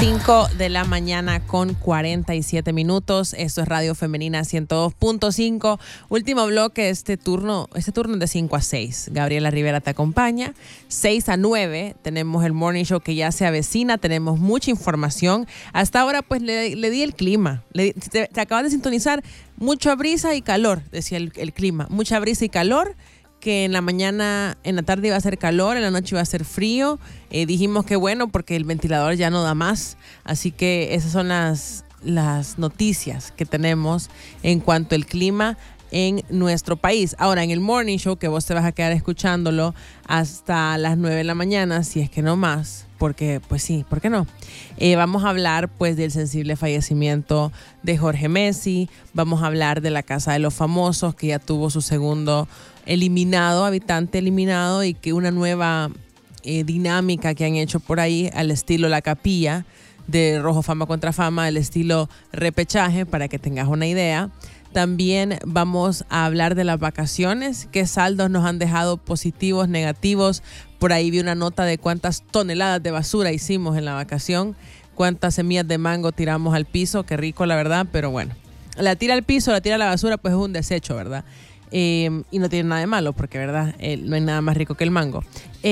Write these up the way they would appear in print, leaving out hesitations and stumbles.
5 de la mañana con 47 minutos. Esto es Radio Femenina 102.5. Último bloque, este turno es de 5 a 6. Gabriela Rivera te acompaña. 6 a 9 tenemos el Morning Show que ya se avecina. Tenemos mucha información. Hasta ahora pues le di el clima. Te acabas de sintonizar. Mucha brisa y calor, decía el clima. Mucha brisa y calor. Que en la mañana, en la tarde iba a ser calor, en la noche iba a ser frío. Dijimos que bueno, porque el ventilador ya no da más. Así que esas son las noticias que tenemos en cuanto al clima en nuestro país. Ahora, en el Morning Show, que vos te vas a quedar escuchándolo hasta las 9 de la mañana, si es que no más, porque pues sí, ¿por qué no? Vamos a hablar pues del sensible fallecimiento de Jorge Messi. Vamos a hablar de la Casa de los Famosos, que ya tuvo su segundo habitante eliminado, y que una nueva dinámica que han hecho por ahí al estilo La Capilla de Rojo Fama contra Fama, al estilo repechaje, para que tengas una idea. También vamos a hablar de las vacaciones, qué saldos nos han dejado positivos, negativos. Por ahí vi una nota de cuántas toneladas de basura hicimos en la vacación, cuántas semillas de mango tiramos al piso, qué rico la verdad, pero bueno, la tira al piso, la tira a la basura, pues es un desecho, ¿verdad? Y no tiene nada de malo, porque verdad, no hay nada más rico que el mango.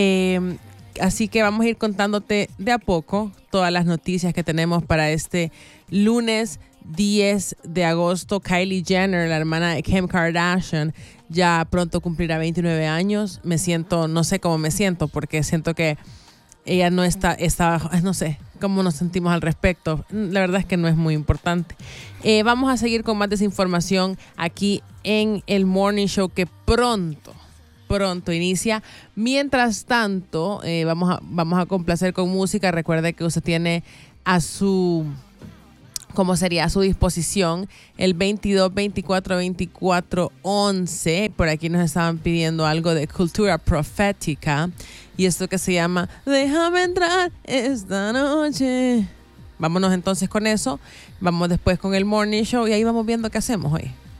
Así que vamos a ir contándote de a poco todas las noticias que tenemos para este lunes 10 de agosto. Kylie Jenner, la hermana de Kim Kardashian, ya pronto cumplirá 29 años. No sé cómo me siento, porque siento que ella no está, no sé cómo nos sentimos al respecto. La verdad es que no es muy importante. Vamos a seguir con más desinformación aquí en el Morning Show, que pronto inicia. Mientras tanto, vamos a complacer con música. Recuerde que usted tiene a su disposición el 22 24 24 11. Por aquí nos estaban pidiendo algo de cultura profética, y esto que se llama Déjame entrar esta noche. Vámonos entonces con eso. Vamos después con el Morning Show y ahí vamos viendo qué hacemos hoy.